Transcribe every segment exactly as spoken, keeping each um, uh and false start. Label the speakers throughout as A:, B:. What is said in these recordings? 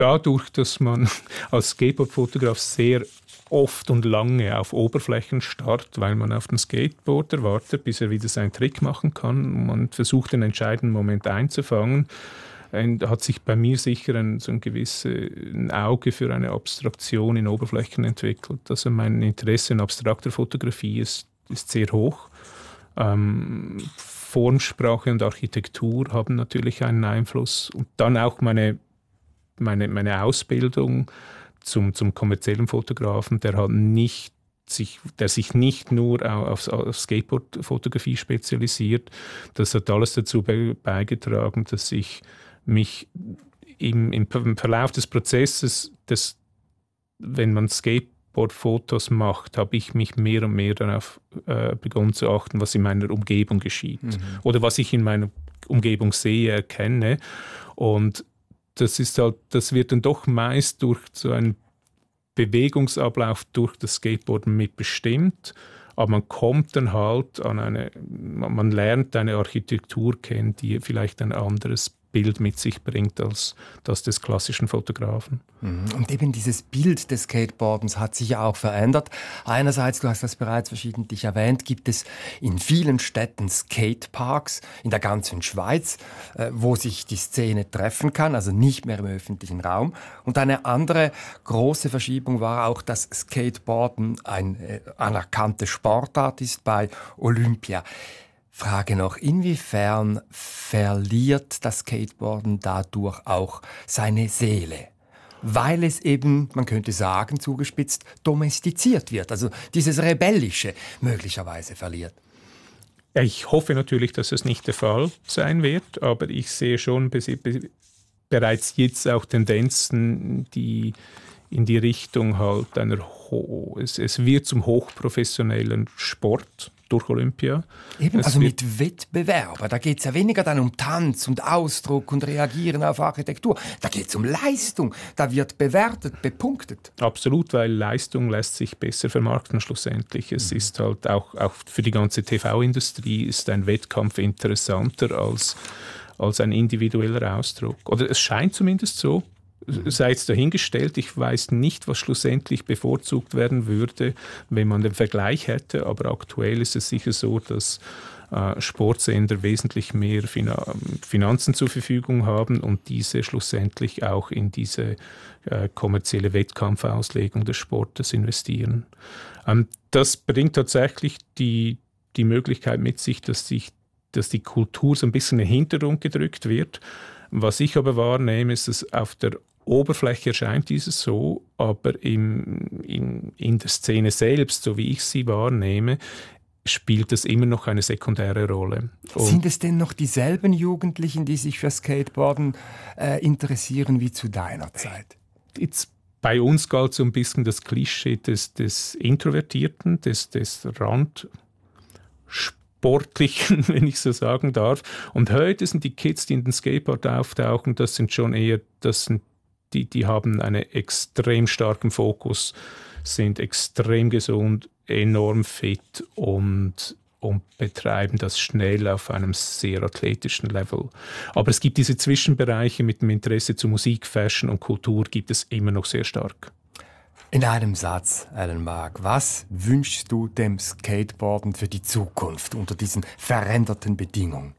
A: dadurch, dass man als Skateboard-Fotograf sehr oft und lange auf Oberflächen starrt, weil man auf den Skateboarder wartet, bis er wieder seinen Trick machen kann. Man versucht, den entscheidenden Moment einzufangen. Und hat sich bei mir sicher ein, so ein gewisses ein Auge für eine Abstraktion in Oberflächen entwickelt. Also mein Interesse in abstrakter Fotografie ist, ist sehr hoch. Ähm, Formsprache und Architektur haben natürlich einen Einfluss. Und dann auch meine, meine, meine Ausbildung zum, zum kommerziellen Fotografen, der hat nicht sich, der sich nicht nur auf, auf Skateboard-Fotografie spezialisiert. Das hat alles dazu be- beigetragen, dass ich mich im, im Verlauf des Prozesses, des, wenn man Skateboard-Fotos macht, habe ich mich mehr und mehr darauf äh, begonnen zu achten, was in meiner Umgebung geschieht. Mhm. Oder was ich in meiner Umgebung sehe, erkenne. Und das ist halt, das wird dann doch meist durch so einen Bewegungsablauf durch das Skateboarden mitbestimmt. Aber man kommt dann halt an eine, man lernt eine Architektur kennen, die vielleicht ein anderes Bild mit sich bringt als das des klassischen Fotografen.
B: Und eben dieses Bild des Skateboardens hat sich ja auch verändert. Einerseits, du hast das bereits verschiedentlich erwähnt, gibt es in vielen Städten Skateparks in der ganzen Schweiz, wo sich die Szene treffen kann, also nicht mehr im öffentlichen Raum. Und eine andere große Verschiebung war auch, dass Skateboarden eine anerkannte Sportart ist bei Olympia. Frage noch, inwiefern verliert das Skateboarden dadurch auch seine Seele? Weil es eben, man könnte sagen, zugespitzt, domestiziert wird. Also dieses Rebellische möglicherweise verliert.
A: Ich hoffe natürlich, dass es nicht der Fall sein wird, aber ich sehe schon bereits jetzt auch Tendenzen, die in die Richtung halt einer, Ho- es, es wird zum hochprofessionellen Sport durch Olympia.
B: Eben,
A: es
B: also mit Wettbewerben. Da geht es ja weniger dann um Tanz und Ausdruck und Reagieren auf Architektur. Da geht es um Leistung. Da wird bewertet, bepunktet.
A: Absolut, weil Leistung lässt sich besser vermarkten schlussendlich. Es mhm. ist halt auch, auch für die ganze T V-Industrie ist ein Wettkampf interessanter als, als ein individueller Ausdruck. Oder es scheint zumindest so. Sei jetzt dahingestellt, ich weiß nicht, was schlussendlich bevorzugt werden würde, wenn man den Vergleich hätte, aber aktuell ist es sicher so, dass äh, Sportsender wesentlich mehr Fina- Finanzen zur Verfügung haben und diese schlussendlich auch in diese äh, kommerzielle Wettkampfauslegung des Sportes investieren. Ähm, das bringt tatsächlich die, die Möglichkeit mit sich, dass, sich, dass die Kultur so ein bisschen in den Hintergrund gedrückt wird. Was ich aber wahrnehme, ist, dass auf der Oberfläche erscheint dieses so, aber im, in, in der Szene selbst, so wie ich sie wahrnehme, spielt es immer noch eine sekundäre Rolle.
B: Und sind es denn noch dieselben Jugendlichen, die sich für Skateboarden äh, interessieren wie zu deiner Zeit?
A: Jetzt, bei uns galt so ein bisschen das Klischee des, des Introvertierten, des, des Rand Sportlichen, wenn ich so sagen darf. Und heute sind die Kids, die in den Skateboard auftauchen, das sind schon eher, das sind die, die haben einen extrem starken Fokus, sind extrem gesund, enorm fit und, und betreiben das schnell auf einem sehr athletischen Level. Aber es gibt diese Zwischenbereiche mit dem Interesse zu Musik, Fashion und Kultur, gibt es immer noch sehr stark.
B: In einem Satz, Alan Maag, was wünschst du dem Skateboarden für die Zukunft unter diesen veränderten Bedingungen?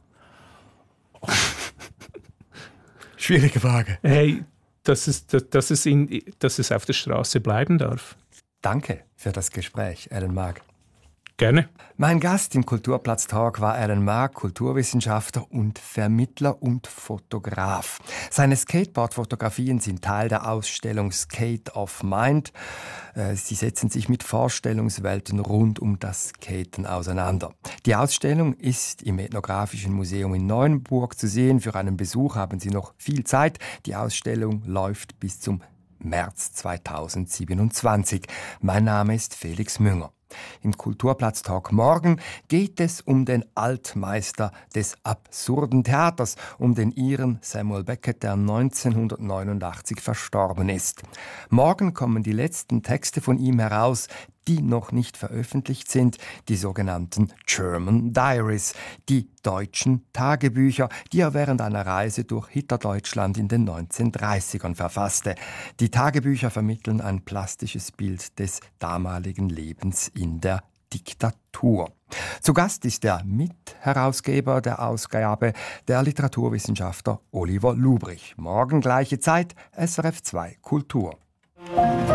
B: Schwierige Frage.
A: Hey, dass es, dass, dass, es in, dass es auf der Straße bleiben darf.
B: Danke für das Gespräch, Alan Maag.
A: Gerne.
B: Mein Gast im Kulturplatz-Talk war Alan Maag, Kulturwissenschaftler und Vermittler und Fotograf. Seine Skateboard-Fotografien sind Teil der Ausstellung Skate of Mind. Sie setzen sich mit Vorstellungswelten rund um das Skaten auseinander. Die Ausstellung ist im Ethnografischen Museum in Neuenburg zu sehen. Für einen Besuch haben Sie noch viel Zeit. Die Ausstellung läuft bis zum März zweitausendsiebenundzwanzig. Mein Name ist Felix Münger. Im Kulturplatz-Talk morgen geht es um den Altmeister des absurden Theaters, um den Iren Samuel Beckett, der neunzehnhundertneunundachtzig verstorben ist. Morgen kommen die letzten Texte von ihm heraus, die noch nicht veröffentlicht sind, die sogenannten German Diaries, die deutschen Tagebücher, die er während einer Reise durch Hitlerdeutschland in den neunzehnhundertdreißigern verfasste. Die Tagebücher vermitteln ein plastisches Bild des damaligen Lebens in der Diktatur. Zu Gast ist der Mitherausgeber der Ausgabe, der Literaturwissenschaftler Oliver Lubrich. Morgen gleiche Zeit, S R F zwei Kultur.